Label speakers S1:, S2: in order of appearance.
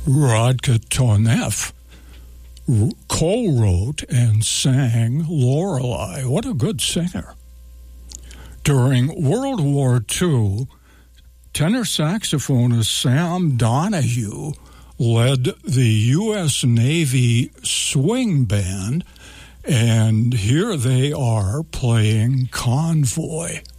S1: Rodka Tonev co-wrote and sang Lorelei. What a good singer. During World War II, tenor saxophonist Sam Donahue led the U.S. Navy swing band, and here they are playing Convoy.